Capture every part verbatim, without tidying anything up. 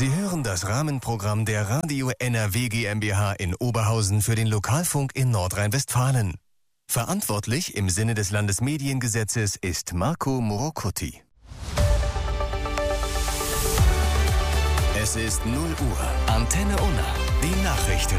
Sie hören das Rahmenprogramm der Radio N R W GmbH in Oberhausen für den Lokalfunk in Nordrhein-Westfalen. Verantwortlich im Sinne des Landesmediengesetzes ist Marco Morocuti. Es ist null Uhr. Antenne Unna. Die Nachrichten.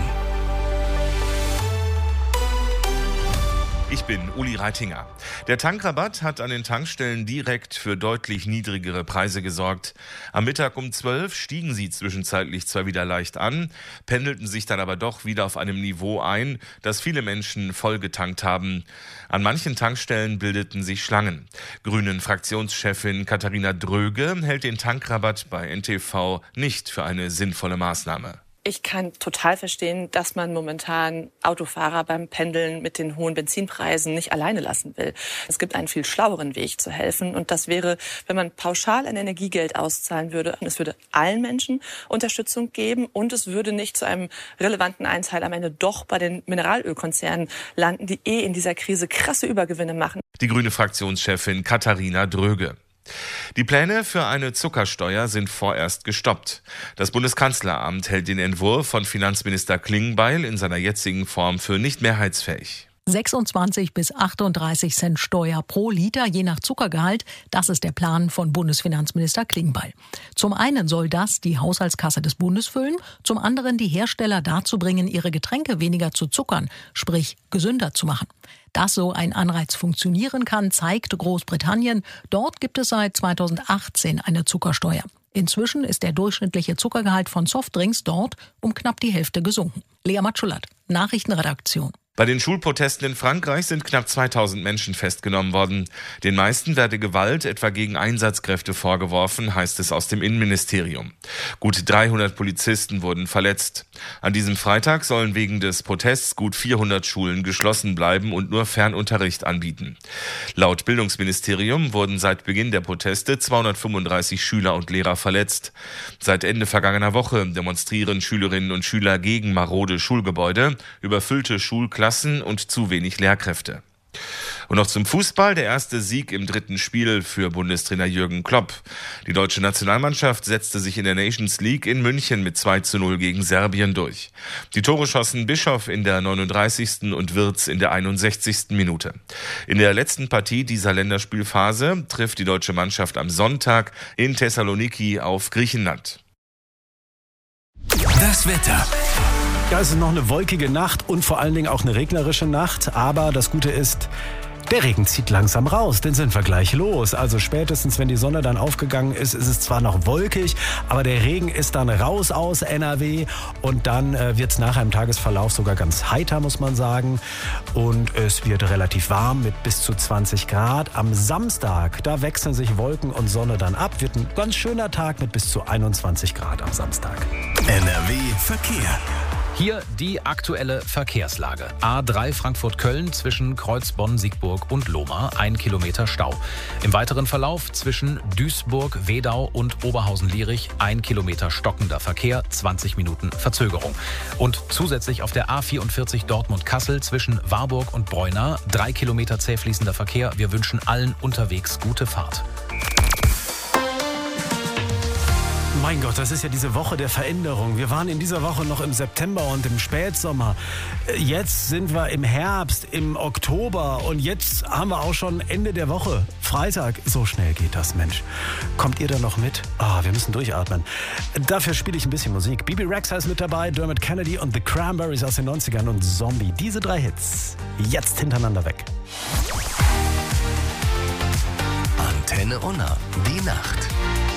Ich bin Uli Reitinger. Der Tankrabatt hat an den Tankstellen direkt für deutlich niedrigere Preise gesorgt. Am Mittag um zwölf stiegen sie zwischenzeitlich zwar wieder leicht an, pendelten sich dann aber doch wieder auf einem Niveau ein, das viele Menschen vollgetankt haben. An manchen Tankstellen bildeten sich Schlangen. Grünen-Fraktionschefin Katharina Dröge hält den Tankrabatt bei N T V nicht für eine sinnvolle Maßnahme. Ich kann total verstehen, dass man momentan Autofahrer beim Pendeln mit den hohen Benzinpreisen nicht alleine lassen will. Es gibt einen viel schlaueren Weg zu helfen und das wäre, wenn man pauschal ein Energiegeld auszahlen würde. Es würde allen Menschen Unterstützung geben und es würde nicht zu einem relevanten Einteil am Ende doch bei den Mineralölkonzernen landen, die eh in dieser Krise krasse Übergewinne machen. Die grüne Fraktionschefin Katharina Dröge. Die Pläne für eine Zuckersteuer sind vorerst gestoppt. Das Bundeskanzleramt hält den Entwurf von Finanzminister Klingbeil in seiner jetzigen Form für nicht mehrheitsfähig. sechsundzwanzig bis achtunddreißig Cent Steuer pro Liter, je nach Zuckergehalt. Das ist der Plan von Bundesfinanzminister Klingbeil. Zum einen soll das die Haushaltskasse des Bundes füllen, zum anderen die Hersteller dazu bringen, ihre Getränke weniger zu zuckern, sprich gesünder zu machen. Dass so ein Anreiz funktionieren kann, zeigt Großbritannien. Dort gibt es seit zweitausendachtzehn eine Zuckersteuer. Inzwischen ist der durchschnittliche Zuckergehalt von Softdrinks dort um knapp die Hälfte gesunken. Lea Matschulat, Nachrichtenredaktion. Bei den Schulprotesten in Frankreich sind knapp zweitausend Menschen festgenommen worden. Den meisten werde Gewalt etwa gegen Einsatzkräfte vorgeworfen, heißt es aus dem Innenministerium. Gut dreihundert Polizisten wurden verletzt. An diesem Freitag sollen wegen des Protests gut vierhundert Schulen geschlossen bleiben und nur Fernunterricht anbieten. Laut Bildungsministerium wurden seit Beginn der Proteste zweihundertfünfunddreißig Schüler und Lehrer verletzt. Seit Ende vergangener Woche demonstrieren Schülerinnen und Schüler gegen marode Schulgebäude, überfüllte Schulklassen und zu wenig Lehrkräfte. Und noch zum Fußball, der erste Sieg im dritten Spiel für Bundestrainer Jürgen Klopp. Die deutsche Nationalmannschaft setzte sich in der Nations League in München mit zwei zu null gegen Serbien durch. Die Tore schossen Bischof in der neununddreißigsten und Wirtz in der einundsechzigsten Minute. In der letzten Partie dieser Länderspielphase trifft die deutsche Mannschaft am Sonntag in Thessaloniki auf Griechenland. Das Wetter. Ja, es ist noch eine wolkige Nacht und vor allen Dingen auch eine regnerische Nacht. Aber das Gute ist, der Regen zieht langsam raus, den sind wir gleich los. Also spätestens, wenn die Sonne dann aufgegangen ist, ist es zwar noch wolkig, aber der Regen ist dann raus aus N R W und dann äh, wird es nachher im Tagesverlauf sogar ganz heiter, muss man sagen. Und es wird relativ warm mit bis zu zwanzig Grad. Am Samstag, da wechseln sich Wolken und Sonne dann ab. Wird ein ganz schöner Tag mit bis zu einundzwanzig Grad am Samstag. N R W Verkehr. Hier die aktuelle Verkehrslage. A drei Frankfurt-Köln zwischen Kreuzbonn, Siegburg und Lohmar, ein Kilometer Stau. Im weiteren Verlauf zwischen Duisburg, Wedau und Oberhausen-Lierich, ein Kilometer stockender Verkehr, zwanzig Minuten Verzögerung. Und zusätzlich auf der A vierundvierzig Dortmund-Kassel zwischen Warburg und Breuna, drei Kilometer zäh fließender Verkehr. Wir wünschen allen unterwegs gute Fahrt. Mein Gott, das ist ja diese Woche der Veränderung. Wir waren in dieser Woche noch im September und im Spätsommer. Jetzt sind wir im Herbst, im Oktober und jetzt haben wir auch schon Ende der Woche. Freitag, so schnell geht das, Mensch. Kommt ihr da noch mit? Ah, wir müssen durchatmen. Dafür spiele ich ein bisschen Musik. Bibi Rexha ist mit dabei, Dermot Kennedy und The Cranberries aus den neunzigern und Zombie. Diese drei Hits, jetzt hintereinander weg. Antenne Unna, die Nacht.